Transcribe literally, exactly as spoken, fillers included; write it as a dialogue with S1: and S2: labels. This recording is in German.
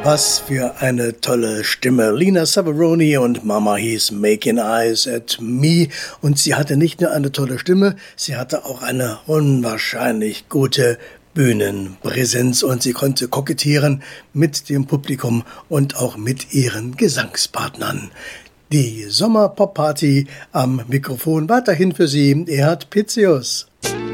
S1: Was für eine tolle Stimme. Lina Savaroni und Mama hieß Making Eyes at Me. Und sie hatte nicht nur eine tolle Stimme, sie hatte auch eine unwahrscheinlich gute Bühnenpräsenz und sie konnte kokettieren mit dem Publikum und auch mit ihren Gesangspartnern. Die Sommerpop-Party am Mikrofon weiterhin für Sie, Erhard Pitzius.